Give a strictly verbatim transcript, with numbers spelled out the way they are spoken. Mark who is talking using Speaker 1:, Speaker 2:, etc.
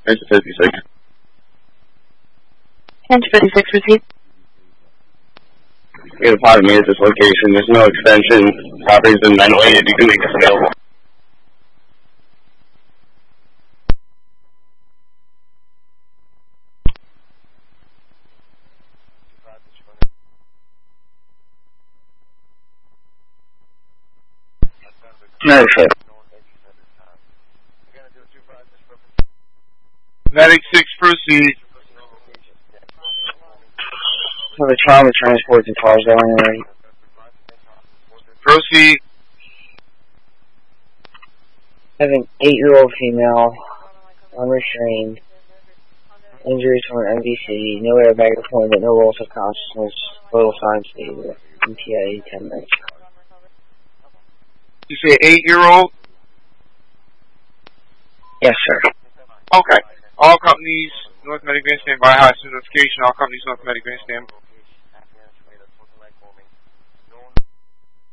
Speaker 1: Engine fifty-six.
Speaker 2: Engine fifty-six, receive.
Speaker 1: We have a pilot me at this location. There's no extension. Property's been ventilated. You can make this available. No, sir.
Speaker 3: Medic six, proceed.
Speaker 1: So the trauma transports and cars going right.
Speaker 3: Proceed.
Speaker 1: I have an eight-year-old female, unrestrained, injuries from an M D C, no airbag deployment, no loss of consciousness, total signs stable, M T I A ten minutes.
Speaker 3: You say eight-year-old?
Speaker 1: Yes, sir.
Speaker 3: Okay. All companies, North Medic Bandstand by high notification. All companies, North Medic Bandstand